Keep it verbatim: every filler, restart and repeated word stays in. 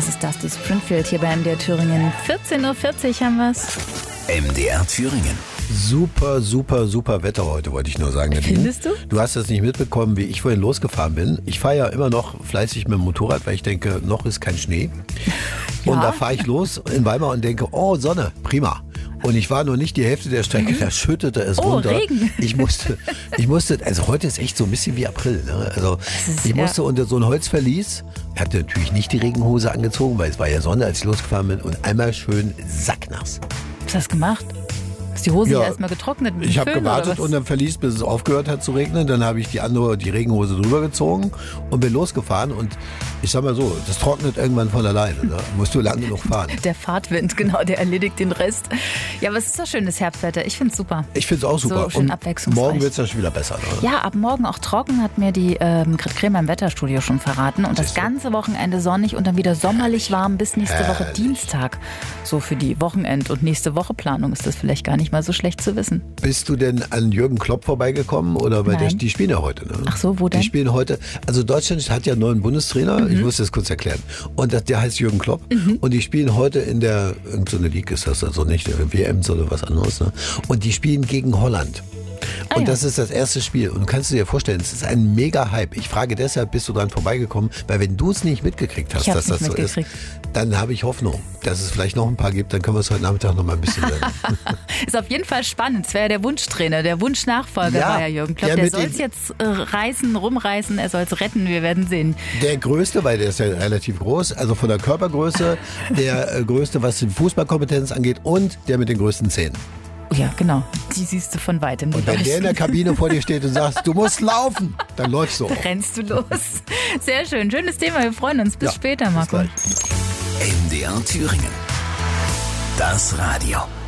Das ist Dusty Springfield hier bei M D R Thüringen. vierzehn Uhr vierzig haben wir's. M D R Thüringen. Super, super, super Wetter heute, wollte ich nur sagen. Nadine. Findest du? Du hast das nicht mitbekommen, wie ich vorhin losgefahren bin. Ich fahre ja immer noch fleißig mit dem Motorrad, weil ich denke, noch ist kein Schnee. Ja. Und da fahre ich los in Weimar und denke, oh Sonne, prima. Und ich war noch nicht die Hälfte der Strecke, da schüttete es Oh, runter. Regen. Ich musste, ich musste, also heute ist echt so ein bisschen wie April. Ne? Also ist, ich musste ja. unter so ein Holzverlies, ich hatte natürlich nicht die Regenhose angezogen, weil es war ja Sonne, als ich losgefahren bin, und einmal schön sacknass. Was hast du gemacht? Ist die Hose Ja, ja erstmal getrocknet mit dem Ich habe Föhn, gewartet oder was? unter dem Verlies, bis es aufgehört hat zu regnen. Dann habe ich die andere, die Regenhose drüber gezogen und bin losgefahren. Und ich sag mal so, das trocknet irgendwann von alleine. Ne? Musst du lang genug fahren. Der Fahrtwind, genau, der erledigt den Rest. Ja, aber es ist doch schönes Herbstwetter. Ich find's super. Ich finde es auch super. So schön und abwechslungsreich. morgen wird es dann schon wieder besser. Ne? Ja, ab morgen auch trocken, hat mir die ähm, Grit Kremer im Wetterstudio schon verraten. Und das ganze Wochenende sonnig und dann wieder sommerlich warm bis nächste Woche Herrlich. Dienstag. So für die Wochenend- und nächste Woche Planung ist das vielleicht gar nicht mal so schlecht zu wissen. Bist du denn an Jürgen Klopp vorbeigekommen? Oder bei der, Nein. die spielen ja heute. Ne? Ach so, wo denn? Die spielen heute. Also Deutschland hat ja einen neuen Bundestrainer. Mhm. Ich muss das kurz erklären. Und das, der heißt Jürgen Klopp. Mhm. Und die spielen heute in der, irgend so eine League ist das, also nicht W M, sondern was anderes. Ne? Und die spielen gegen Holland. Ah, und ja. das ist das erste Spiel. Und du kannst dir vorstellen, es ist ein Mega-Hype. Ich frage deshalb, bist du dran vorbeigekommen? Weil wenn du es nicht mitgekriegt hast, Ich hab's dass das nicht so ist, mitgekriegt. dann habe ich Hoffnung, dass es vielleicht noch ein paar gibt. Dann können wir es heute Nachmittag noch mal ein bisschen lernen. Ist auf jeden Fall spannend. Es wäre ja der Wunschtrainer, der Wunschnachfolger Ja, war ja Jürgen Klopp. der Der mit soll es den- jetzt äh, reißen, rumreißen, er soll es retten, wir werden sehen. Der größte, weil der ist ja relativ groß, also von der Körpergröße, der äh, größte, was die Fußballkompetenz angeht, und der mit den größten Zähnen. Ja, genau. Die siehst du von weitem. Die Und wenn der in der Kabine vor dir steht und sagt, du musst laufen, dann läufst du auch. rennst du los. Sehr schön. Schönes Thema. Wir freuen uns. Bis Ja, später, bis Marco. gleich. M D R Thüringen. Das Radio.